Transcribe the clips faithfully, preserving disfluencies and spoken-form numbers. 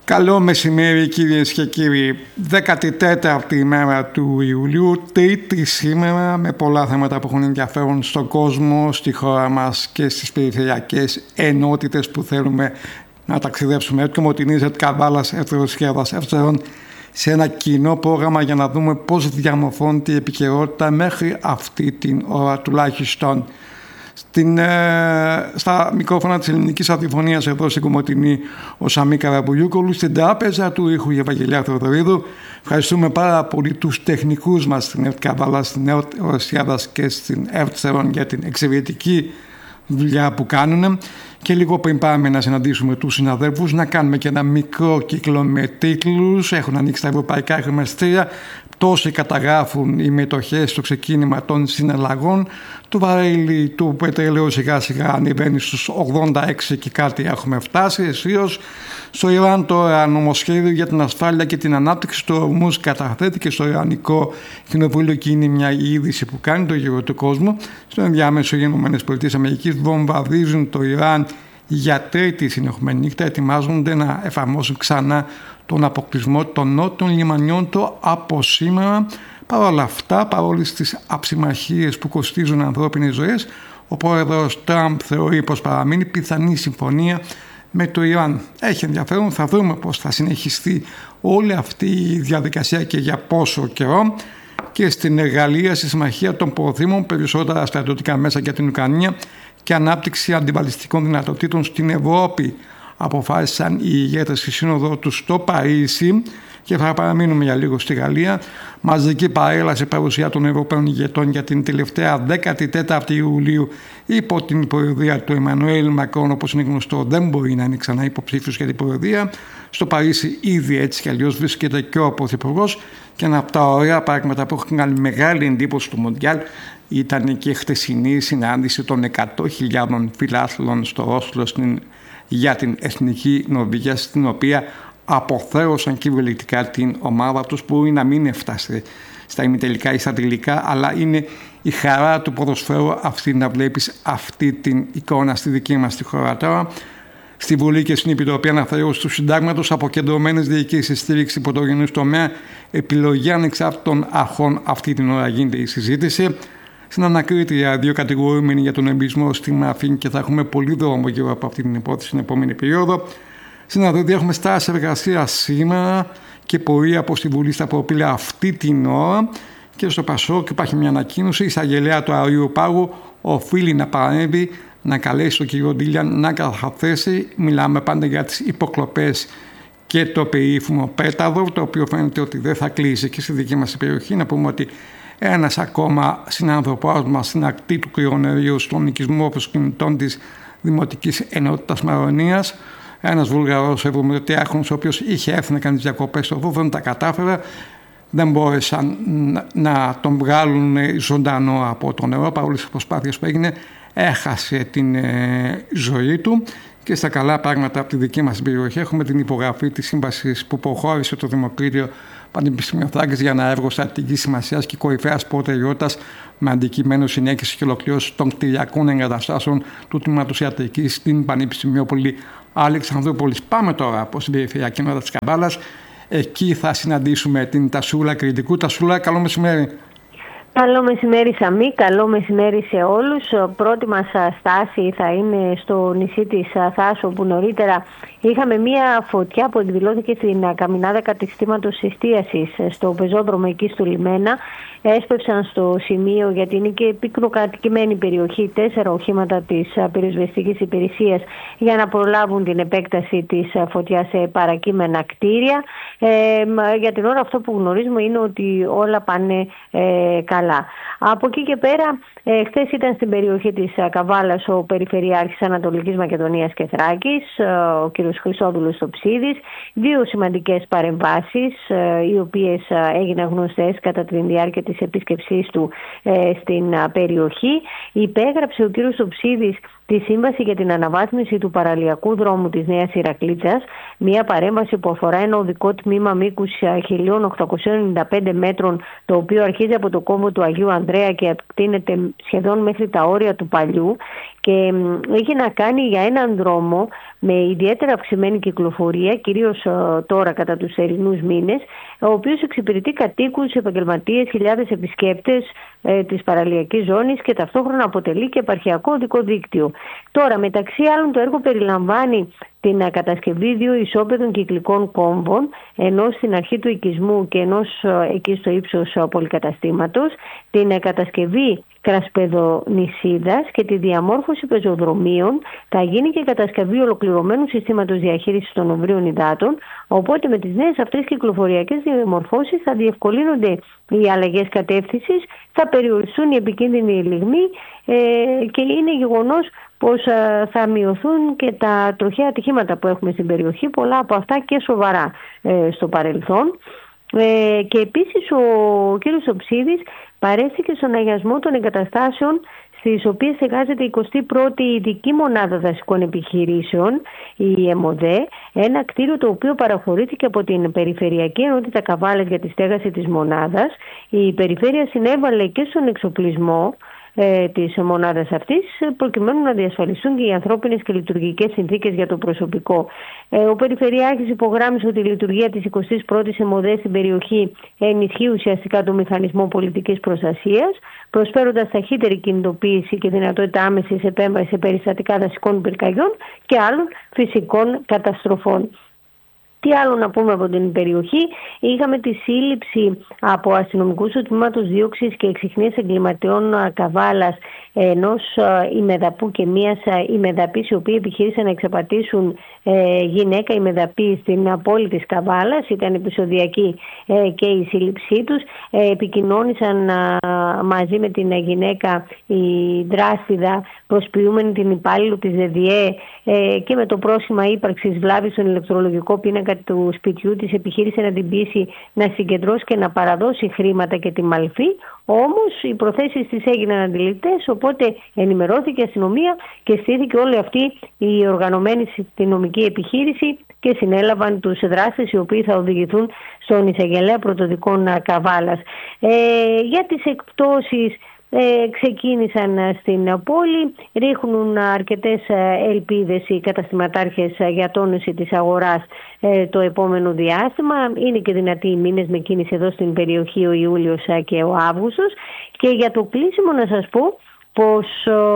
Καλό μεσημέρι κυρίες και κύριοι. δέκατη τέταρτη ημέρα του Ιουλίου, τρίτη σήμερα, με πολλά θέματα που έχουν ενδιαφέρον στον κόσμο, στη χώρα μας και στις περιφερειακές ενότητες που θέλουμε να ταξιδέψουμε. Έτσι Μωτινίζετ Καβάλας Ευθεροσχέδας Εύστερων σε ένα κοινό πρόγραμμα για να δούμε πώς διαμορφώνεται η επικαιρότητα μέχρι αυτή την ώρα τουλάχιστον. Στην, ε, στα μικρόφωνα της Ελληνικής Ραδιοφωνίας εδώ στην Κομοτηνή ο Σαμί Καραμπουλιούκολου, στην τράπεζα του ήχου η Ευαγγελία Θεοδωρίδου. Ευχαριστούμε πάρα πολύ τους τεχνικούς μας στην ΕΡΤ Καβάλα, στην ΕΡΤ Οροσιάδας και στην ΕΡΤ Σερών για την εξαιρετική δουλειά που κάνουν. Και λίγο πριν πάμε να συναντήσουμε τους συναδέλφους, να κάνουμε και ένα μικρό κύκλο με τίτλους. Έχουν ανοίξει τα ευρωπαϊκά χρηματιστήρια. Τόσοι καταγράφουν οι μετοχές στο ξεκίνημα των συναλλαγών. Το βαρέλι του πετρελαίου σιγά σιγά ανεβαίνει στους ογδόντα έξι και κάτι έχουμε φτάσει αισίως. Στο Ιράν τώρα νομοσχέδιο για την ασφάλεια και την ανάπτυξη του ορμούς καταθέτει στο Ιρανικό Κοινοβούλιο και είναι μια είδηση που κάνει το γύρο του κόσμου. Στο ενδιάμεσο οι ΗΠΑ βομβαρδίζουν το Ιράν για τρίτη συνεχόμενη νύχτα, ετοιμάζονται να εφαρμόσουν ξανά τον αποκλεισμό των νότων λιμανιών του από σήμερα. Παρ' όλα αυτά, παρόλες τις αψημαχίες που κοστίζουν ανθρώπινες ζωές, ο πρόεδρος Τραμπ θεωρεί πως παραμείνει πιθανή συμφωνία με το Ιράν. Έχει ενδιαφέρον, θα δούμε πώς θα συνεχιστεί όλη αυτή η διαδικασία και για πόσο καιρό. Και στην Γαλλία, στη Συμμαχία των Προθήμων, περισσότερα στρατιωτικά μέσα για την Ουκρανία και ανάπτυξη αντιβαλιστικών δυνατοτήτων στην Ευρώπη, αποφάσισαν οι ηγέτες στη σύνοδο του στο Παρίσι. Και θα παραμείνουμε για λίγο στη Γαλλία. Μαζική παρέλαση παρουσία των Ευρωπαίων ηγετών για την τελευταία δέκατη τέταρτη Ιουλίου υπό την προεδρία του Εμμανουέλ Μακρόν, όπως είναι γνωστό, δεν μπορεί να είναι ξανά υποψήφιος για την προεδρία. Στο Παρίσι ήδη έτσι κι αλλιώς βρίσκεται και ο Πρωθυπουργός. Και ένα από τα ωραία πράγματα που έχουν κάνει μεγάλη εντύπωση στο Μοντιάλ ήταν και η χτεσινή συνάντηση των εκατό χιλιάδων φιλάθλων στο Όσλο στην, για την Εθνική Νορβηγία, στην οποία αποθέωσαν κυριολεκτικά την ομάδα τους, που μπορεί να μην έφτασε στα ημιτελικά ή στα τελικά, αλλά είναι η χαρά του ποδοσφαίρου αυτή να βλέπεις αυτή την εικόνα στη δική μας τη χώρα. Τώρα στη Βουλή και στην Επιτροπή Αναθεώρησης του Συντάγματος, αποκεντρωμένες διοικήσεις, στήριξη πρωτογενούς τομέα, επιλογή ανεξάρτητων αρχών, αυτή την ώρα γίνεται η συζήτηση. Στην ανακρίτρια, δύο κατηγορούμενοι για τον εμπισμό στη Μαφήν και θα έχουμε πολύ δρόμο γύρω από αυτή την υπόθεση στην επόμενη περίοδο. Στην Αδρίδη έχουμε στάση εργασία σήμερα και πορεία από στη Βουλή στα προπήλαια αυτή την ώρα. Και στο Πασόκ υπάρχει μια ανακοίνωση. Η εισαγγελέα του Αριού Πάγου οφείλει να παρέμβει, να καλέσει τον κύριο Ντίλιαν να καταθέσει. Μιλάμε πάντα για τις υποκλοπές και το περίφημο πέταδο, το οποίο φαίνεται ότι δεν θα κλείσει και στη δική μας περιοχή. Να πούμε ότι ένας ακόμα συνάνθρωπός μας στην ακτή του Κρυονερίου, στον οικισμό προσκυνητών της Δημοτικής Ενότητας Μαρονίας. Ένας Βουλγαρός εβδομηνταετριάχρονος, ο οποίος είχε έρθει να κάνει τις διακοπές στο Βούβο, δεν τα κατάφερε. Δεν μπόρεσαν να τον βγάλουν ζωντανό από το νερό. Παρόλες τις προσπάθειες που έγινε, έχασε την ε, ζωή του. Και στα καλά πράγματα από τη δική μας περιοχή έχουμε την υπογραφή της σύμβασης που προχώρησε το Δημοκρίτιο Πανεπιστημίου Θράκης για ένα έργο στρατηγικής σημασίας και κορυφαίας προτεραιότητας με αντικείμενο συνέχιση και ολοκλήρωση των κτηριακών εγκαταστάσεων του Τμήματος Ιατρικής στην Πανεπιστημιόπολη Αλεξανδρούπολης. Πάμε τώρα από την περιφερειακή ενότητα της Καβάλας. Εκεί θα συναντήσουμε την Τασούλα Κρητικού. Τασούλα, καλό μεσημέρι. Καλό μεσημέρι Σαμί, καλό μεσημέρι σε όλους. Πρώτη μας στάση θα είναι στο νησί της Θάσου, όπου νωρίτερα είχαμε μία φωτιά που εκδηλώθηκε στην καμινάδα κατεστήματος εστίασης στο πεζόδρομο εκεί στο Λιμένα. Έσπευσαν στο σημείο, γιατί είναι και πυκνοκατοικημένη περιοχή, τέσσερα οχήματα της πυροσβεστικής υπηρεσίας για να προλάβουν την επέκταση της φωτιάς σε παρακείμενα κτίρια. Ε, για την ώρα αυτό που γνωρίζουμε είναι ότι όλα πάνε ε, καλά. Από εκεί και πέρα, ε, χθες ήταν στην περιοχή της Καβάλας ο Περιφερειάρχης Ανατολικής Μακεδονίας και Θράκης, ε, ο κ. Χρυσόδουλος Τοψίδης. Δύο σημαντικές παρεμβάσεις, ε, οι οποίες έγιναν γνωστές κατά τη διάρκεια της επίσκεψής του ε, στην ε, περιοχή. Υπέγραψε ο κ. Τοψίδης τη σύμβαση για την αναβάθμιση του παραλιακού δρόμου της Νέας Ηρακλήτσας, μια παρέμβαση που αφορά ένα οδικό τμήμα μήκους χίλια οκτακόσια ενενήντα πέντε μέτρων, το οποίο αρχίζει από το κόμβο του Αγίου Ανδρέα και εκτείνεται σχεδόν μέχρι τα όρια του παλιού, και έχει να κάνει για έναν δρόμο με ιδιαίτερα αυξημένη κυκλοφορία, κυρίως τώρα κατά τους θερινούς μήνες, ο οποίος εξυπηρετεί κατοίκους, επαγγελματίες, χιλιάδες επισκέπτες ε, της παραλιακής ζώνης και ταυτόχρονα αποτελεί και επαρχιακό οδικό δίκτυο. Τώρα, μεταξύ άλλων, το έργο περιλαμβάνει την κατασκευή δύο ισόπεδων κυκλικών κόμβων, ενός στην αρχή του οικισμού και ενός εκεί στο ύψος πολυκαταστήματος, την κατασκευή κρασπεδονησίδας και τη διαμόρφωση πεζοδρομίων. Θα γίνει και κατασκευή ολοκληρωμένου συστήματος διαχείρισης των ομβρίων υδάτων, οπότε με τις νέες αυτές κυκλοφοριακές διαμορφώσεις θα διευκολύνονται οι αλλαγές κατεύθυνσης, θα περιοριστούν οι επικίνδυνοι λιγμοί ε, και είναι γεγονός πως θα μειωθούν και τα τροχαία ατυχήματα που έχουμε στην περιοχή, πολλά από αυτά και σοβαρά ε, στο παρελθόν. Ε, και επίσης ο κ. Οψίδης παρέστηκε στον αγιασμό των εγκαταστάσεων στις οποίες εργάζεται η εικοστή πρώτη ειδική μονάδα δασικών επιχειρήσεων, η ΕΜΟΔΕ, ένα κτίριο το οποίο παραχωρήθηκε από την Περιφερειακή Ενότητα Καβάλας για τη στέγαση της μονάδας. Η Περιφέρεια συνέβαλε και στον εξοπλισμό ε, της μονάδας αυτής, προκειμένου να διασφαλιστούν και οι ανθρώπινες και λειτουργικές συνθήκες για το προσωπικό. Ε, ο Περιφερειάρχης υπογράμμισε ότι η λειτουργία της εικοστής πρώτης ΕΜΟΔΕ στην περιοχή ενισχύει ουσιαστικά το μηχανισμό πολιτικής προστασίας, προσφέροντας ταχύτερη κινητοποίηση και δυνατότητα άμεσης επέμβασης σε περιστατικά δασικών πυρκαγιών και άλλων φυσικών καταστροφών. Τι άλλο να πούμε από την περιοχή? Είχαμε τη σύλληψη από αστυνομικούς του τμήματος δίωξης και εξιχνίας εγκληματιών Καβάλας ενός ημεδαπού και μίας ημεδαπής, οι οποίοι επιχείρησαν να εξαπατήσουν ε, γυναίκα ημεδαπή στην πόλη της Καβάλας. Ήταν επεισοδιακή ε, και η σύλληψή τους. Ε, επικοινώνησαν ε, μαζί με την γυναίκα η δράστηδα, προσποιούμενη την υπάλληλο της ΔΕΔΙΕ ε, και με το πρόσχημα ύπαρξης βλάβης στον ηλεκτρολογικό πίνακα του σπιτιού της επιχείρησε να την πείσει να συγκεντρώσει και να παραδώσει χρήματα και τη μαλφή. Όμως οι προθέσεις της έγιναν αντιληπτές, οπότε ενημερώθηκε η αστυνομία και στήθηκε όλη αυτή η οργανωμένη αστυνομική επιχείρηση και συνέλαβαν τους δράστες, οι οποίοι θα οδηγηθούν στον εισαγγελέα πρωτοδικών Καβάλας. Ε, για τις εκπτώσεις Ε, ξεκίνησαν στην πόλη, ρίχνουν αρκετές ελπίδες οι καταστηματάρχες για τόνωση της αγοράς ε, το επόμενο διάστημα. Είναι και δυνατοί οι μήνες με κίνηση εδώ στην περιοχή, ο Ιούλιος και ο Αύγουστος. Και για το κλείσιμο να σας πω πως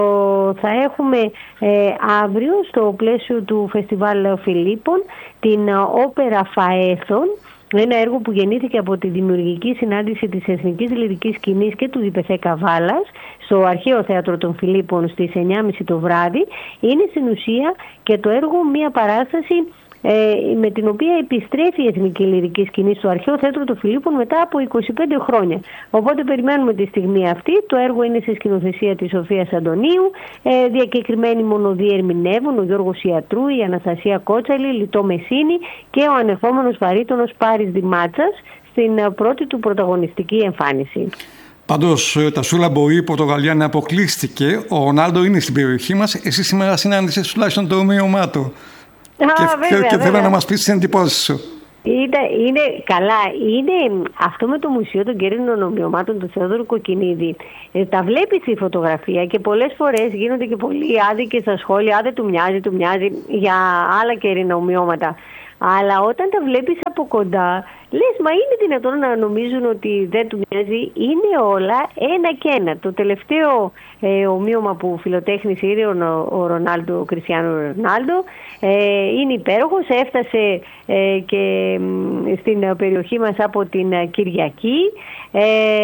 ο, θα έχουμε ε, αύριο στο πλαίσιο του Φεστιβάλ Φιλίππων την όπερα Φαέθων, ένα έργο που γεννήθηκε από τη δημιουργική συνάντηση της Εθνικής Λυρικής Σκηνής και του ΔΠΘ Καβάλας στο Αρχαίο Θέατρο των Φιλίππων στις εννιά και μισή το βράδυ. Είναι στην ουσία και το έργο μια παράσταση ε, με την οποία επιστρέφει η Εθνική Λυρική Σκηνή στο Αρχαίο Θέατρο των Φιλίππων μετά από είκοσι πέντε χρόνια. Οπότε περιμένουμε τη στιγμή αυτή. Το έργο είναι σε σκηνοθεσία της Σοφίας Αντωνίου. Ε, διακεκριμένοι μονοδοί ερμηνεύουν ο Γιώργος Ιατρού, η Αναστασία Κότσαλη, Λιτό Μεσίνη και ο ανερχόμενος βαρύτονος Πάρης Δημάτσας στην πρώτη του πρωταγωνιστική εμφάνιση. Πάντως, τα Σούλα μπορεί η Πορτογαλία να αποκλείστηκε. Ο Ρονάλντο είναι στην περιοχή μας. Εσύ σήμερα συνάντησες τουλάχιστον το ομοίωμά του. Α, και βέβαια, και βέβαια. θέλω να μας πεις τις εντυπώσεις σου. Είναι, είναι καλά. Είναι αυτό με το Μουσείο των Κέρινων Ομοιωμάτων του Θεόδωρου Κοκκινίδη. Ε, τα βλέπεις στη φωτογραφία και πολλές φορές γίνονται και πολύ άδικες στα σχόλια. Α, δεν του μοιάζει, του μοιάζει για άλλα κέρινα ομοιώματα. Αλλά όταν τα βλέπεις από κοντά, λες, μα είναι δυνατόν να νομίζουν ότι δεν του μοιάζει? Είναι όλα ένα και ένα. Το τελευταίο ε, ομοίωμα που φιλοτέχνησε είναι ο, ο Ρονάλντο, ο Κριστιάνο Ρονάλντο. Ε, είναι υπέροχος, έφτασε ε, και ε, στην περιοχή μας από την Κυριακή. Ε,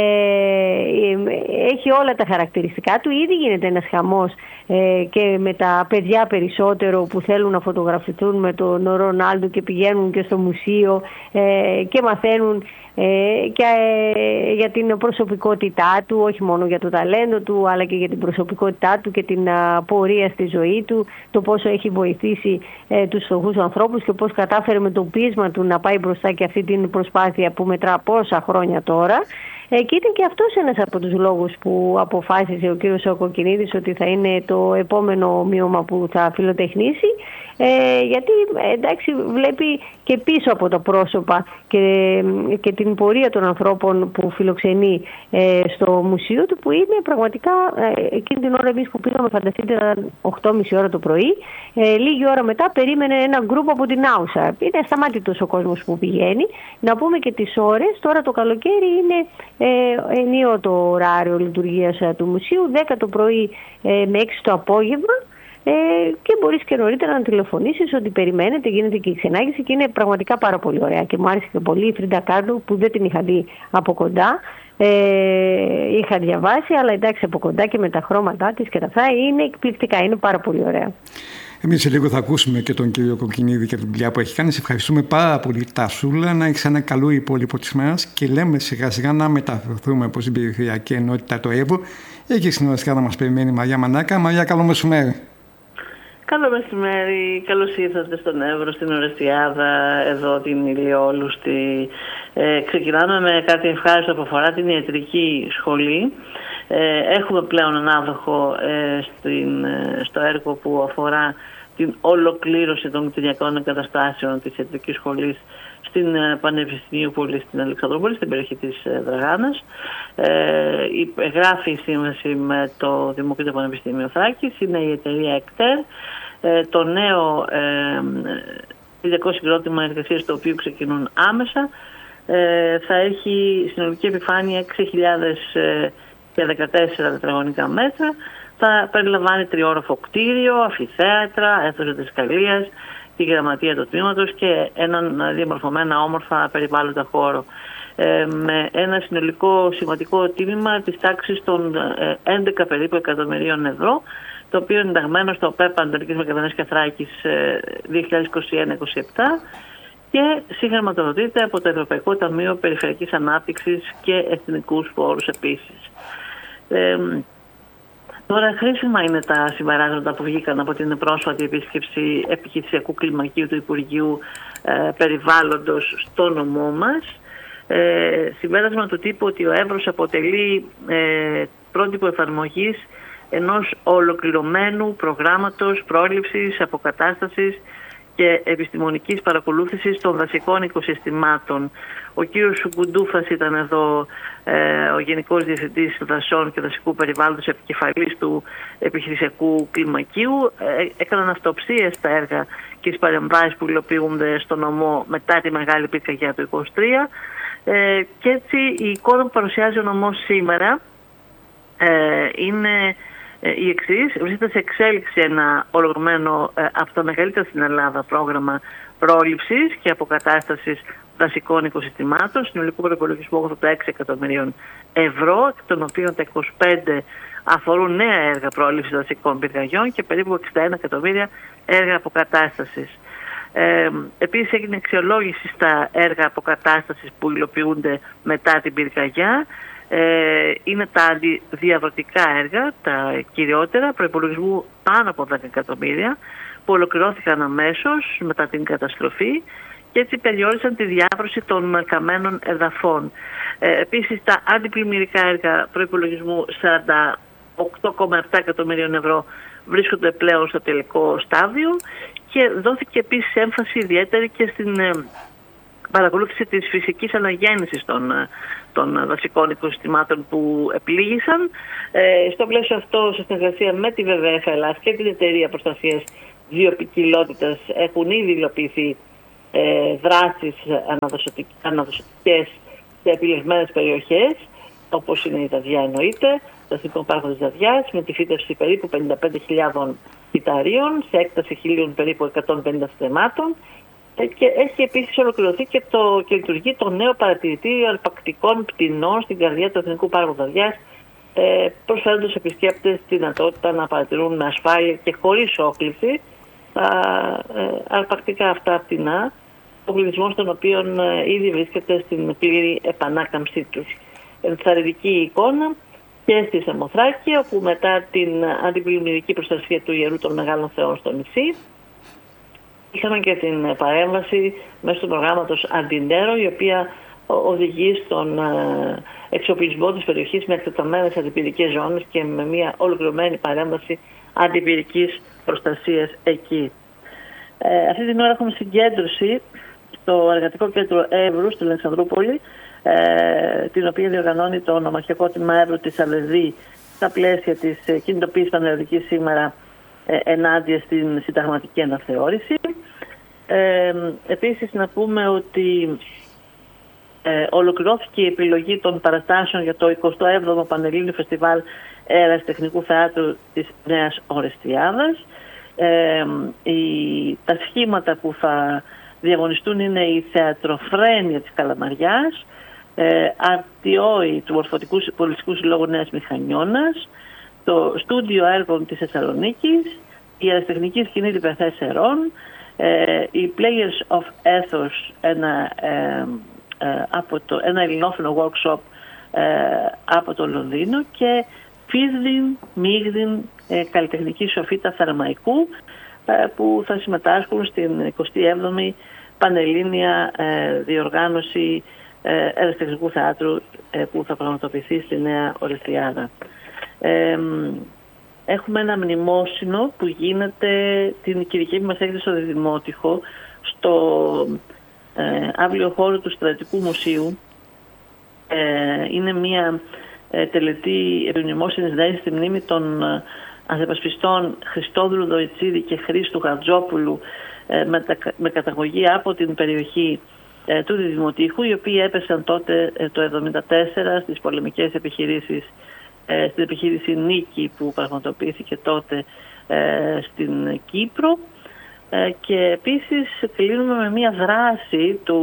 έχει όλα τα χαρακτηριστικά του. Ήδη γίνεται ένας χαμός ε, και με τα παιδιά περισσότερο που θέλουν να φωτογραφηθούν με τον Ρονάλντο και πηγαίνουν και στο μουσείο ε, και μαθαίνουν ε, και ε, για την προσωπικότητά του, όχι μόνο για το ταλέντο του, αλλά και για την προσωπικότητά του και την α, πορεία στη ζωή του, το πόσο έχει βοηθήσει ε, τους φτωχούς ανθρώπους και πώς κατάφερε με το πείσμα του να πάει μπροστά και αυτή την προσπάθεια που μετρά πόσα χρόνια τώρα. Ε, και ήταν και αυτός ένας από τους λόγους που αποφάσισε ο κύριος Κοκκινίδης ότι θα είναι το επόμενο ομοίωμα που θα φιλοτεχνήσει. Ε, γιατί εντάξει, βλέπει και πίσω από τα πρόσωπα και, και την πορεία των ανθρώπων που φιλοξενεί ε, στο μουσείο του, που είναι πραγματικά ε, εκείνη την ώρα εμείς που πήγαμε, φανταστείτε, ήταν οκτώ και μισή ώρα το πρωί, ε, λίγη ώρα μετά περίμενε ένα γκρουπ από την Άουσα. Είναι ασταμάτητος ο κόσμος που πηγαίνει. Να πούμε και τις ώρες, τώρα το καλοκαίρι είναι ε, ενίο το ωράριο λειτουργίας του μουσείου, δέκα το πρωί ε, με έξι το απόγευμα. Ε, και μπορείς και νωρίτερα να τηλεφωνήσεις ότι περιμένετε, γίνεται και η ξενάγηση και είναι πραγματικά πάρα πολύ ωραία. Και μου άρεσε και πολύ η Φρίντα Κάρλο που δεν την είχα δει από κοντά. Ε, είχα διαβάσει, αλλά εντάξει, από κοντά και με τα χρώματά της και τα αυτά είναι εκπληκτικά, είναι πάρα πολύ ωραία. Εμείς σε λίγο θα ακούσουμε και τον κύριο Κοκκινίδη και την δουλειά που έχει κάνει. Σε ευχαριστούμε πάρα πολύ, Τασούλα. Να έχεις ένα καλό υπόλοιπο της μέρας και λέμε σιγά σιγά να μεταφερθούμε προς την περιφερειακή ενότητα το Εύρο. Εκεί στην ουσία να μας περιμένει η Μαρία Μανάκα. Μαρία, καλό μεσημέρι. Καλό μεσημέρι, καλώς ήρθατε στον Εύρο, στην Ορεστιάδα, εδώ την Ηλιόλουστη. Ε, ξεκινάμε με κάτι ευχάριστο που αφορά την ιατρική σχολή. Ε, έχουμε πλέον ανάδοχο ε, στην, ε, στο έργο που αφορά την ολοκλήρωση των κτηνιακών εγκαταστάσεων της ιατρικής σχολής στην ε, Πανεπιστημίου Πόλη στην Αλεξανδρούπολη, στην περιοχή της ε, Δραγάνας. Ε, υπεγράφει η σύμβαση με το Δημοκρίτιο Πανεπιστήμιο Θράκης, είναι η εταιρεία ΕΚΤΕΡ. Ε, το νέο κτηνιακό ε, συγκρότημα εργασίας, το οποίο ξεκινούν άμεσα, ε, θα έχει συνολική επιφάνεια έξι χιλιάδες δεκατέσσερα τετραγωνικά μέτρα. Θα περιλαμβάνει τριόροφο κτίριο, αμφιθέατρα, αίθουσα διδασκαλίας, τη γραμματεία του τμήματος και έναν διαμορφωμένα όμορφα περιβάλλοντα χώρο. Ε, με ένα συνολικό σημαντικό τίμημα της τάξης των ε, έντεκα περίπου εκατομμυρίων ευρώ, το οποίο είναι ενταγμένο στο ΠΕΠ Ανατολικής Μακεδονίας και Θράκης ε, δύο χιλιάδες είκοσι ένα είκοσι επτά και συγχρηματοδοτείται από το Ευρωπαϊκό Ταμείο Περιφερειακής Ανάπτυξης και εθνικούς πόρους επίσης. Ε, Τώρα χρήσιμα είναι τα συμπεράσματα που βγήκαν από την πρόσφατη επίσκεψη επιχειρησιακού κλιμακίου του Υπουργείου ε, Περιβάλλοντος στο νομό μας. Ε, συμπέρασμα του τύπου ότι ο Εύρος αποτελεί ε, πρότυπο εφαρμογής ενός ολοκληρωμένου προγράμματος πρόληψης, αποκατάστασης και επιστημονικής παρακολούθησης των δασικών οικοσυστημάτων. Ο κύριος Σουκουντούφας ήταν εδώ, ε, ο Γενικός Διευθυντής Δασών και Δασικού Περιβάλλοντος, επικεφαλής του επιχειρησιακού κλιμακίου. Ε, έκαναν αυτοψίες στα έργα και τις παρεμβάσεις που υλοποιούνται στο νομό μετά τη Μεγάλη Πυρκαγιά του είκοσι τρία. Ε, και έτσι η εικόνα που παρουσιάζει ο νομός σήμερα ε, είναι η εξής. Βρίσκεται σε εξέλιξη ένα ολοκληρωμένο ε, από τα μεγαλύτερα στην Ελλάδα πρόγραμμα πρόληψης και αποκατάστασης δασικών οικοσυστημάτων, συνολικού προϋπολογισμού ογδόντα έξι εκατομμυρίων ευρώ, των οποίων τα είκοσι πέντε αφορούν νέα έργα πρόληψης δασικών πυρκαγιών και περίπου εξήντα ένα εκατομμύρια έργα αποκατάστασης. Ε, επίσης έγινε αξιολόγηση στα έργα αποκατάστασης που υλοποιούνται μετά την πυρκαγιά. Ε, είναι τα αντιδιαβρωτικά έργα, τα κυριότερα, προϋπολογισμού πάνω από δέκα εκατομμύρια, που ολοκληρώθηκαν αμέσως μετά την καταστροφή και έτσι περιόρισαν τη διάβρωση των καμένων εδαφών. Ε, επίσης τα αντιπλημμυρικά έργα προϋπολογισμού σαράντα οκτώ κόμμα επτά εκατομμυρίων ευρώ βρίσκονται πλέον στο τελικό στάδιο και δόθηκε επίσης έμφαση ιδιαίτερη και στην ε, παρακολούθηση της φυσικής αναγέννησης των, των δασικών οικοσυστημάτων που επλήγησαν. Ε, στο πλαίσιο αυτό, σε συνεργασία με τη βι βι εφ Ελλάς και την Εταιρεία Προστασίας Βιοποικιλότητας, έχουν ήδη υλοποιηθεί ε, δράσεις αναδοσοτικές σε επιλεγμένες περιοχές, όπως είναι η Δαδιά εννοείται, το Εθνικό Πάρκο της Δαδιάς, με τη φύτευση περίπου πενήντα πέντε χιλιάδων φυταρίων σε έκταση χίλιων περίπου εκατόν πενήντα θεμάτων. Και έχει επίσης ολοκληρωθεί και, το, και λειτουργεί το νέο παρατηρητήριο αρπακτικών πτηνών στην καρδιά του Εθνικού Πάρκου Δαδιάς, ε, προσφέροντας στους επισκέπτες τη δυνατότητα να παρατηρούν με ασφάλεια και χωρίς όκληση τα ε, αρπακτικά αυτά πτηνά, ο πληθυσμός των οποίων ε, ήδη βρίσκεται στην πλήρη επανάκαμψή τους. Ενθαρρυντική εικόνα και στη Σαμοθράκη, όπου μετά την αντιπλημμυρική προστασία του Ιερού των Μεγάλων Θεών στο νησί, είχαμε και την παρέμβαση μέσω του προγράμματος Αντινέρο, η οποία οδηγεί στον εξοπλισμό της περιοχής με εκτεταμένες αντιπυρικές ζώνες και με μια ολοκληρωμένη παρέμβαση αντιπυρικής προστασίας εκεί. Ε, αυτή την ώρα έχουμε συγκέντρωση στο Εργατικό Κέντρο Εύρου στην Αλεξανδρούπολη, ε, την οποία διοργανώνει το Νομαρχιακό Τμήμα Εύρου της ΑΛΕΔΗ στα πλαίσια της κινητοποίησης πανελλαδικής σήμερα ε, ενάντια στην συνταγματική αναθεώρηση. Ε, επίσης να πούμε ότι ε, ολοκληρώθηκε η επιλογή των παραστάσεων για το εικοστό έβδομο Πανελλήνιο Φεστιβάλ Αεραστεχνικού Θεάτρου της Νέας Ορεστιάδας. Ε, οι, τα σχήματα που θα διαγωνιστούν είναι η Θεατροφρένεια της Καλαμαριάς, ε, Αρτιόη του Μορφωτικού Πολιτιστικού Συλλόγου Νέας Μηχανιώνας, το Στούντιο Έργων της Θεσσαλονίκης, η Αεραστεχνική Σκηνή Λιπεθές Ερών, ε, οι Players of Ethos, ένα, ε, ε, από το, ένα ελληνόφωνο workshop ε, από το Λονδίνο, και Φίσδιν, Μίγδιν, ε, καλλιτεχνική σοφίτα Θερμαϊκού, ε, που θα συμμετάσχουν στην εικοστή έβδομη Πανελλήνια ε, διοργάνωση ε, αεραστεχνικού θεάτρου ε, που θα πραγματοποιηθεί στη Νέα Ορεστιάδα. Ε, έχουμε ένα μνημόσυνο που γίνεται την Κυριακή που μας έρχεται στο Δημότυχο, στο ε, αύλιο χώρο του Στρατιωτικού Μουσείου. Ε, είναι μια ε, τελετή επιμνημόσυνης δέσης στη μνήμη των ε, ανθεπασπιστών Χριστόδουλου Δοητσίδη και Χρήστου Γαρτζόπουλου, ε, με, τα, με καταγωγή από την περιοχή ε, του Δημοτήχου, οι οποίοι έπεσαν τότε ε, το εβδομήντα τέσσερα στις πολεμικές επιχειρήσεις, ε, στην επιχείρηση Νίκη που πραγματοποιήθηκε τότε ε, στην Κύπρο. Ε, και επίσης κλείνουμε με μια δράση του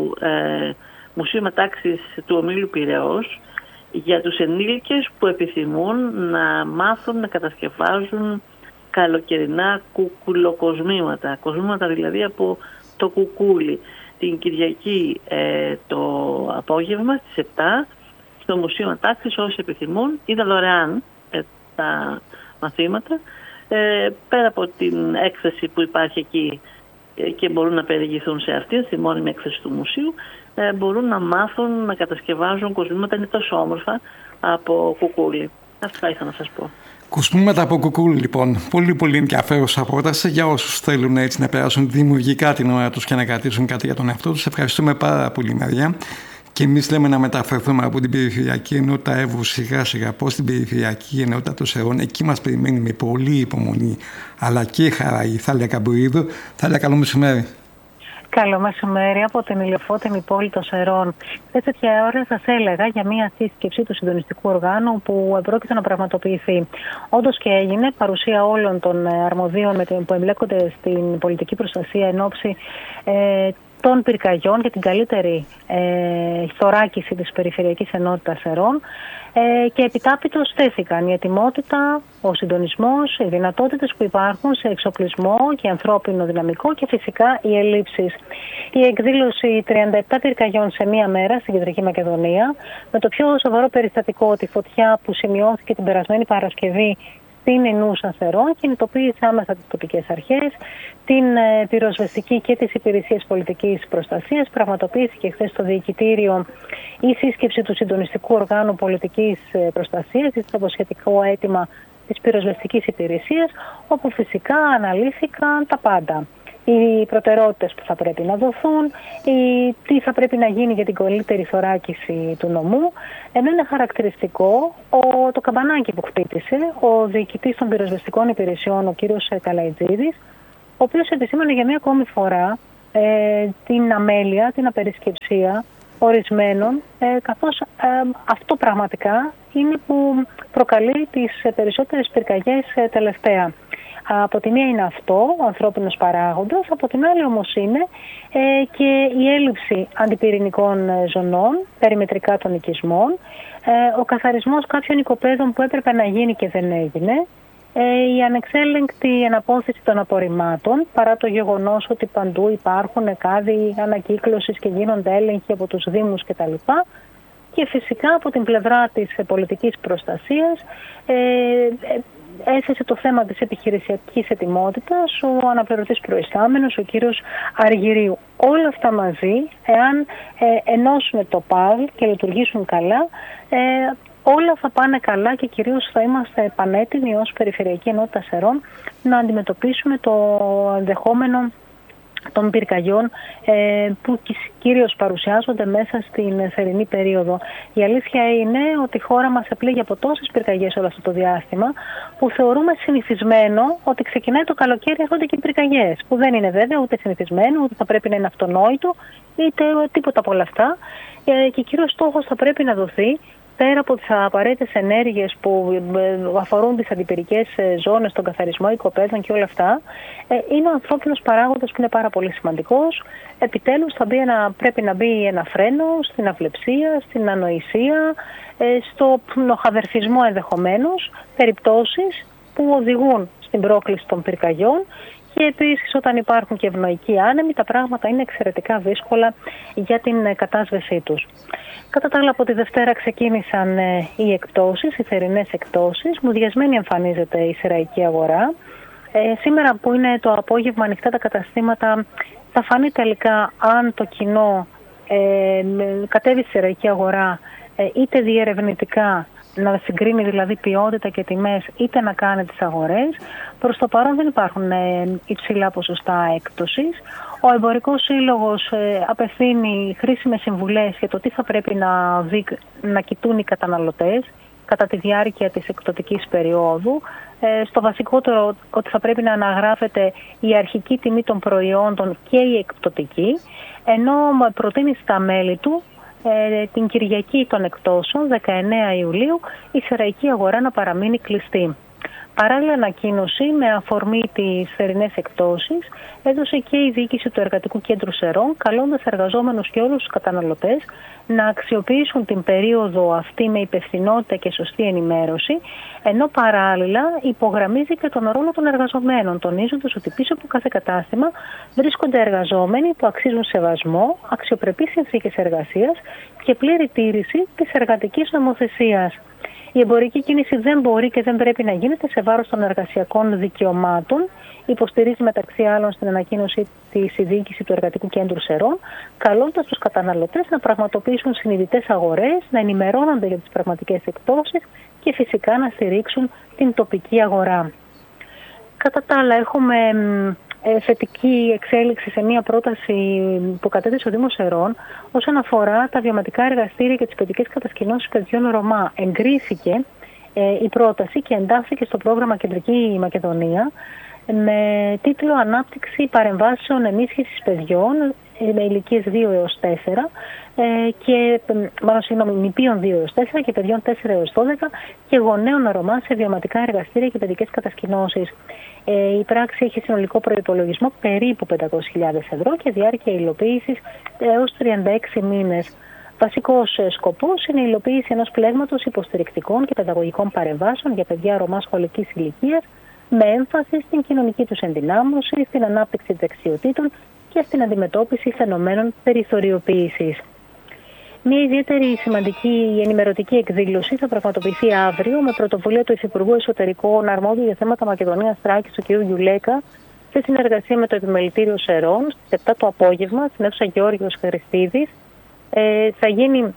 ε, Μουσείου Μετάξης του Ομίλου Πειραιώς για τους ενήλικες που επιθυμούν να μάθουν να κατασκευάζουν καλοκαιρινά κουκουλοκοσμήματα, κοσμήματα δηλαδή από το κουκούλι. Την Κυριακή ε, το απόγευμα στις επτά στο Μουσείο Μετάξης, όσοι επιθυμούν, είναι δωρεάν ε, τα μαθήματα, ε, πέρα από την έκθεση που υπάρχει εκεί ε, και μπορούν να περιηγηθούν σε αυτήν, στη μόνιμη έκθεση του μουσείου, ε, μπορούν να μάθουν να κατασκευάζουν κοσμήματα, είναι τόσο όμορφα, από κουκούλι. Αυτά ήθελα να σας πω. Κοσμήματα από κουκούλι, λοιπόν. Πολύ πολύ ενδιαφέρουσα πρόταση για όσους θέλουν έτσι να περάσουν δημιουργικά την ώρα τους και να κρατήσουν κάτι για τον εαυτό τους. Ευχαριστούμε πάρα πολύ, Μαρία. Και εμείς λέμε να μεταφερθούμε από την περιφερειακή ενότητα Εύρου σιγά σιγά προς την περιφερειακή ενότητα των Σερών. Εκεί μας περιμένει με πολύ υπομονή αλλά και χαρά η Θάλια Καμπουρίδου. Θάλια, καλό μεσημέρι. Καλό μεσημέρι από την ηλιοφώτιμη πόλη των Σερών. Σε τέτοια ώρα σας έλεγα για μια σύσκεψη του συντονιστικού οργάνου που πρόκειται να πραγματοποιηθεί. Όντως και έγινε, παρουσία όλων των αρμοδίων που εμπλέκονται στην πολιτική προστασία εν ώψη ε, των πυρκαγιών για την καλύτερη ε, θωράκιση της περιφερειακής ενότητας Σερών, ε, και επιτάπητος στέθηκαν η ετοιμότητα, ο συντονισμός, οι δυνατότητες που υπάρχουν σε εξοπλισμό και ανθρώπινο δυναμικό και φυσικά οι ελλείψεις. Η εκδήλωση τριάντα επτά πυρκαγιών σε μία μέρα στην Κεντρική Μακεδονία, με το πιο σοβαρό περιστατικό, τη φωτιά που σημειώθηκε την περασμένη Παρασκευή στην Ενούσα Σερών, κινητοποίησε άμεσα τις τοπικές αρχές, την ε, πυροσβεστική και τις υπηρεσίες πολιτικής προστασίας. Πραγματοποιήθηκε χθες στο Διοικητήριο η σύσκεψη του συντονιστικού οργάνου πολιτικής προστασίας, το αποσχετικό αίτημα της πυροσβεστικής υπηρεσίας, όπου φυσικά αναλύθηκαν τα πάντα. Οι προτεραιότητες που θα πρέπει να δοθούν, η, τι θα πρέπει να γίνει για την καλύτερη θωράκιση του νομού. Ενώ είναι χαρακτηριστικό ο, το καμπανάκι που χτύπησε ο διοικητής των πυροσβεστικών υπηρεσιών, ο κύριος Καλαϊτζίδης, ο οποίος επισήμανε για μία ακόμη φορά ε, την αμέλεια, την απερισκεψία ορισμένων, ε, καθώς ε, αυτό πραγματικά είναι που προκαλεί τις περισσότερες πυρκαγιές ε, τελευταία. Από τη μία είναι αυτό, ο ανθρώπινος παράγοντας, από την άλλη όμως είναι ε, και η έλλειψη αντιπυρηνικών ζωνών, περιμετρικά των οικισμών, ε, ο καθαρισμός κάποιων οικοπαίδων που έπρεπε να γίνει και δεν έγινε, ε, η ανεξέλεγκτη αναπόθεση των απορριμμάτων, παρά το γεγονός ότι παντού υπάρχουν κάδοι ανακύκλωσης και γίνονται έλεγχοι από τους δήμους κτλ. Και φυσικά από την πλευρά της πολιτικής προστασίας, ε, ε, έθεσε το θέμα της επιχειρησιακής ετοιμότητας ο αναπληρωτής προϊστάμενος, ο κύριος Αργυρίου. όλα αυτά μαζί, εάν ε, ενώσουν το παζλ και λειτουργήσουν καλά, ε, όλα θα πάνε καλά και κυρίως θα είμαστε πανέτοιμοι ως Περιφερειακή Ενότητα Σερών να αντιμετωπίσουμε το ενδεχόμενο των πυρκαγιών ε, που κυρίως παρουσιάζονται μέσα στην θερινή περίοδο. Η αλήθεια είναι ότι η χώρα μας επλήγει από τόσες πυρκαγιές όλο αυτό το διάστημα που θεωρούμε συνηθισμένο ότι ξεκινάει το καλοκαίρι, έρχονται και οι πυρκαγιές, που δεν είναι βέβαια ούτε συνηθισμένο, ούτε θα πρέπει να είναι αυτονόητο, είτε τίποτα από όλα αυτά. Ε, και κυρίως στόχος θα πρέπει να δοθεί, πέρα από τις απαραίτητες ενέργειες που αφορούν τις αντιπυρικές ζώνες, τον καθαρισμό οικοπαίδων και όλα αυτά, είναι ο ανθρώπινος παράγοντας που είναι πάρα πολύ σημαντικός. Επιτέλους θα μπει ένα, πρέπει να μπει ένα φρένο στην αυλεψία, στην ανοησία, στο νοχαδερφισμό ενδεχομένως, περιπτώσεις που οδηγούν στην πρόκληση των πυρκαγιών. Και επίσης όταν υπάρχουν και ευνοϊκοί άνεμοι, τα πράγματα είναι εξαιρετικά δύσκολα για την κατάσβεσή τους. Κατά τα άλλα, από τη Δευτέρα ξεκίνησαν ε, οι εκπτώσεις, οι θερινές εκπτώσεις. Μουδιασμένη εμφανίζεται η σεραϊκή αγορά. Ε, σήμερα που είναι το απόγευμα ανοιχτά τα καταστήματα, θα φανεί τελικά αν το κοινό ε, κατέβει στη σεραϊκή αγορά ε, είτε διερευνητικά, να συγκρίνει δηλαδή ποιότητα και τιμές, είτε να κάνει τις αγορές. Προς το παρόν δεν υπάρχουν ε, υψηλά ποσοστά έκπτωσης. Ο Εμπορικός Σύλλογος ε, απευθύνει χρήσιμες συμβουλές για το τι θα πρέπει να, δει, να κοιτούν οι καταναλωτές κατά τη διάρκεια της εκπτωτικής περίοδου. Ε, στο βασικότερο ότι θα πρέπει να αναγράφεται η αρχική τιμή των προϊόντων και η εκπτωτική, ενώ προτείνει στα μέλη του ε, την Κυριακή των εκπτώσεων, δεκαεννέα Ιουλίου, η σεραϊκή αγορά να παραμείνει κλειστή. Παράλληλα ανακοίνωση με αφορμή τις θερινές εκπτώσεις έδωσε και η διοίκηση του Εργατικού Κέντρου Σερών, καλώντας εργαζόμενους και όλους τους καταναλωτές να αξιοποιήσουν την περίοδο αυτή με υπευθυνότητα και σωστή ενημέρωση, ενώ παράλληλα υπογραμμίζει και τον ρόλο των εργαζομένων, τονίζοντας ότι πίσω από κάθε κατάστημα βρίσκονται εργαζόμενοι που αξίζουν σεβασμό, αξιοπρεπείς συνθήκες εργασίας και πλήρη τήρηση της εργατικής νομοθεσίας. Η εμπορική κίνηση δεν μπορεί και δεν πρέπει να γίνεται σε βάρος των εργασιακών δικαιωμάτων, υποστηρίζει μεταξύ άλλων στην ανακοίνωση της διοίκηση του Εργατικού Κέντρου Σερών, καλώντας τους καταναλωτές να πραγματοποιήσουν συνειδητές αγορές, να ενημερώνονται για τις πραγματικές εκπτώσεις και φυσικά να στηρίξουν την τοπική αγορά. Κατά τα άλλα, έχουμε θετική εξέλιξη σε μια πρόταση που κατέθεσε ο Δήμος Σερών όσον αφορά τα βιωματικά εργαστήρια και τις παιδικές κατασκηνώσεις παιδιών Ρωμά. Εγκρίθηκε ε, η πρόταση και εντάχθηκε στο πρόγραμμα Κεντρική Μακεδονία με τίτλο «Ανάπτυξη παρεμβάσεων ενίσχυσης παιδιών» με ηλικίες δύο έως τέσσερα ε, και μάλλον συγγνώμη, νηπίων δύο έως τέσσερα και παιδιών τέσσερα έως δώδεκα και γονέων Ρωμά σε βιωματικά εργαστήρια και παιδικές κατασκηνώσεις. Ε, η πράξη έχει συνολικό προϋπολογισμό περίπου πεντακόσιες χιλιάδες ευρώ και διάρκεια υλοποίησης έως τριάντα έξι μήνες. Βασικός σκοπός είναι η υλοποίηση ενός πλέγματος υποστηρικτικών και παιδαγωγικών παρεμβάσεων για παιδιά Ρωμά σχολικής ηλικίας με έμφαση στην κοινωνική τους ενδυνάμωση, στην ανάπτυξη δεξιοτήτων και στην αντιμετώπιση φαινομένων περιθωριοποίησης. Μια ιδιαίτερη σημαντική ενημερωτική εκδήλωση θα πραγματοποιηθεί αύριο με πρωτοβουλία του Υφυπουργού Εσωτερικών αρμόδιου για θέματα Μακεδονίας Θράκης, του κ. Γιουλέκα, σε συνεργασία με το Επιμελητήριο Σερών, στις επτά το απόγευμα, στην αίθουσα Γεώργιος Χριστίδης. Ε, θα γίνει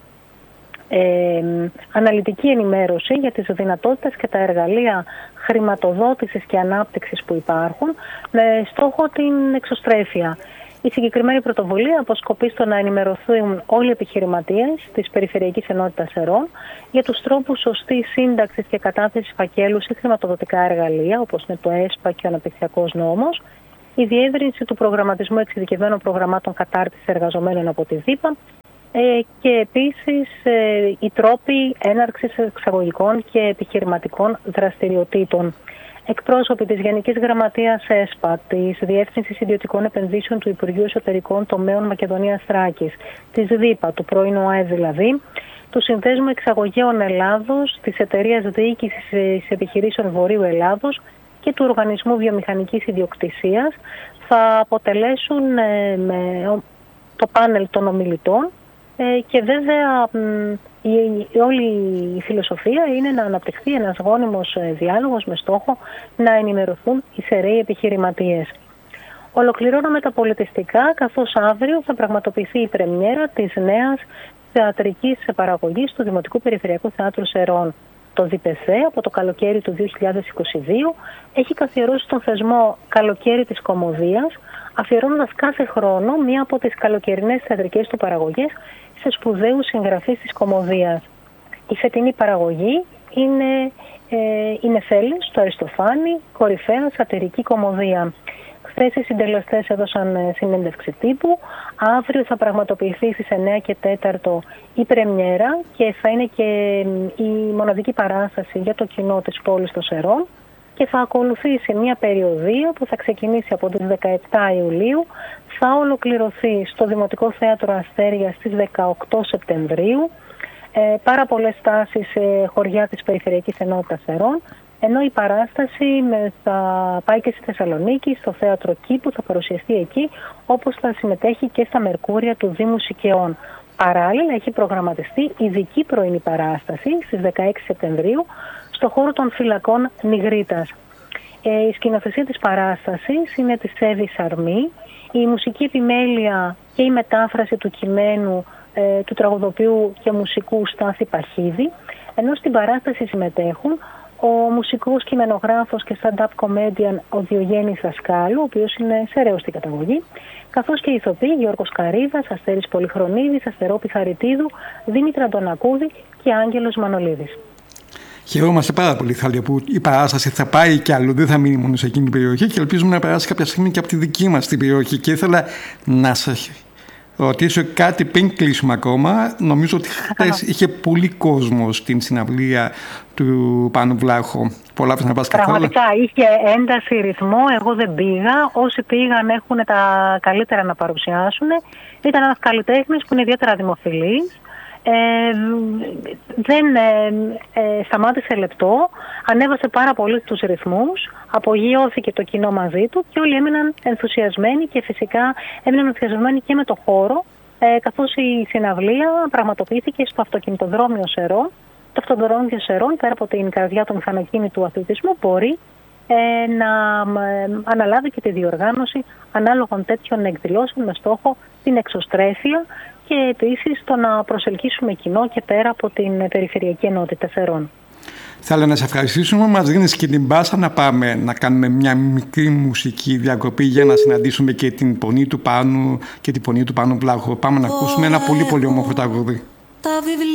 ε, αναλυτική ενημέρωση για τις δυνατότητες και τα εργαλεία χρηματοδότησης και ανάπτυξης που υπάρχουν, με στόχο την εξωστρέφεια. Η συγκεκριμένη πρωτοβουλία αποσκοπεί στο να ενημερωθούν όλοι οι επιχειρηματίες της Περιφερειακής Ενότητας Σερών για τους τρόπους σωστής σύνταξης και κατάθεσης φακέλου σε χρηματοδοτικά εργαλεία, όπως είναι το ΕΣΠΑ και ο Αναπτυξιακός Νόμος, η διεύρυνση του προγραμματισμού εξειδικευμένων προγραμμάτων κατάρτισης εργαζομένων από τη ΔΥΠΑ ε, και επίσης ε, οι τρόποι έναρξης εξαγωγικών και επιχειρηματικών δραστηριοτήτων. Εκπρόσωποι της Γενικής Γραμματείας ΕΣΠΑ, της Διεύθυνσης Ιδιωτικών Επενδύσεων του Υπουργείου Εσωτερικών Τομέων Μακεδονίας Θράκης, της ΔΥΠΑ, του πρώην ΟΑΕ δηλαδή, του Συνδέσμου Εξαγωγέων Ελλάδος, της Εταιρείας Διοίκησης Επιχειρήσεων Βορείου Ελλάδος και του Οργανισμού Βιομηχανικής Ιδιοκτησίας θα αποτελέσουν ε, με, το πάνελ των ομιλητών ε, και βέβαια η, η, όλη η φιλοσοφία είναι να αναπτυχθεί ένας γόνιμος διάλογος με στόχο να ενημερωθούν οι σεραίοι επιχειρηματίες. Ολοκληρώναμε τα πολιτιστικά, καθώς αύριο θα πραγματοποιηθεί η πρεμιέρα της νέας θεατρικής παραγωγής του Δημοτικού Περιφερειακού Θεάτρου Σερών. Το ΔΠΘ από το καλοκαίρι του δύο χιλιάδες είκοσι δύο έχει καθιερώσει τον θεσμό Καλοκαίρι της Κωμωδίας, αφιερώνοντας κάθε χρόνο μία από τις καλοκαιρινές θεατρικές του παραγωγές σε σπουδαίους συγγραφείς της κωμωδίας. Η φετινή παραγωγή είναι ε, η Νεφέλης, το Αριστοφάνη, κορυφαία σατυρική κωμωδία. Χθες οι συντελεστές έδωσαν συνέντευξη τύπου. Αύριο θα πραγματοποιηθεί στις εννέα και τέσσερα η πρεμιέρα και θα είναι και η μοναδική παράσταση για το κοινό της πόλης των Σερών και θα ακολουθήσει μια περιοδία που θα ξεκινήσει από τις δεκαεπτά Ιουλίου, θα ολοκληρωθεί στο Δημοτικό Θέατρο Αστέρια στις δεκαοκτώ Σεπτεμβρίου, ε, πάρα πολλές στάσεις σε χωριά της Περιφερειακής Ενότητας Σερών, ενώ η παράσταση θα πάει και στη Θεσσαλονίκη, στο Θέατρο Κήπου, θα παρουσιαστεί εκεί, όπως θα συμμετέχει και στα Μερκούρια του Δήμου Σικαιών. Παράλληλα, έχει προγραμματιστεί ειδική πρωινή παράσταση στις δεκαέξι Σεπτεμβρίου στο χώρο των φυλακών Νιγρίτας. Ε, η σκηνοθεσία της παράστασης είναι της Εύη Σαρμή, η μουσική επιμέλεια και η μετάφραση του κειμένου ε, του τραγουδοποιού και μουσικού Στάθη Παχίδη, ενώ στην παράσταση συμμετέχουν ο μουσικός κειμενογράφος και stand-up comedian ο Διογέννης Δασκάλου, ο οποίος είναι σεραιωστή καταγωγή, καθώς και οι ηθοποιοί Γιώργος Καρύδας, Αστέρης Πολυχρονίδης, Αστερό Πιχαριτίδου, Δήμητρα Αντωνακούδη και Άγγελος Μανολίδης. Χαιρόμαστε πάρα πολύ, Θάλια, που η παράσταση θα πάει κι αλλού, δεν θα μείνει μόνο σε εκείνη την περιοχή και ελπίζουμε να περάσει κάποια στιγμή και από τη δική μας την περιοχή. Και ήθελα να σας ρωτήσω κάτι πριν κλείσουμε ακόμα. Νομίζω ότι χθες είχε πολύ κόσμο στην συναυλία του Πάνου Βλάχο. Προλάβεις να πας καθόλου? Πραγματικά είχε ένταση, ρυθμό. Εγώ δεν πήγα. Όσοι πήγαν έχουν τα καλύτερα να παρουσιάσουν. Ήταν ένας καλλιτέχνης που είναι ιδιαίτερα δημοφιλής. Ε, δεν ε, ε, σταμάτησε λεπτό, ανέβασε πάρα πολύ τους ρυθμούς, απογειώθηκε το κοινό μαζί του και όλοι έμειναν ενθουσιασμένοι και φυσικά έμειναν ενθουσιασμένοι και με το χώρο, ε, καθώς η συναυλία πραγματοποιήθηκε στο αυτοκινητοδρόμιο Σερών. Το αυτοκινητοδρόμιο Σερών, πέρα από την καρδιά του μηχανοκίνητου αθλητισμού, μπορεί ε, να ε, αναλάβει και τη διοργάνωση ανάλογων τέτοιων εκδηλώσεων με στόχο την εξωστρέφεια και επίσης το να προσελκύσουμε κοινό και πέρα από την Περιφερειακή Ενότητα Σερών. Θέλω να σε ευχαριστήσουμε. Μας δίνεις και την πάσα να πάμε να κάνουμε μια μικρή μουσική διακοπή για να συναντήσουμε και την πονή του Πάνου και την πονή του Πάνου Βλάχου. Πάμε να ακούσουμε ένα πολύ πολύ όμορφο τραγούδι.